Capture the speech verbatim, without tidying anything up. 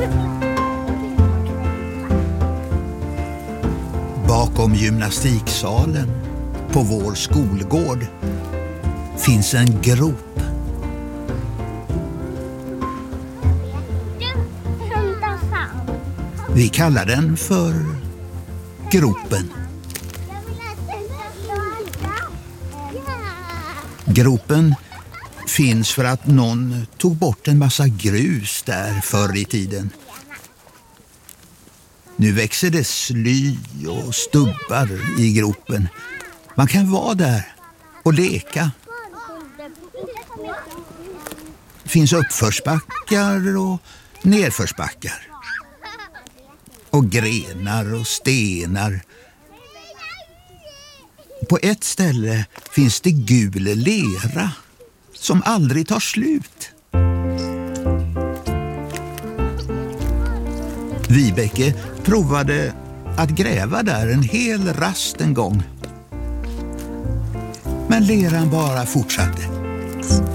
Bakom gymnastiksalen på vår skolgård finns en grop. Vi kallar den för gropen. Gropen finns för att någon tog bort en massa grus där förr i tiden. Nu växer det sly och stubbar i gropen. Man kan vara där och leka. Det finns uppförsbackar och nedförsbackar. Och grenar och stenar. På ett ställe finns det gul lera som aldrig tar slut. Vibeke provade att gräva där en hel rast en gång. Men leran bara fortsatte.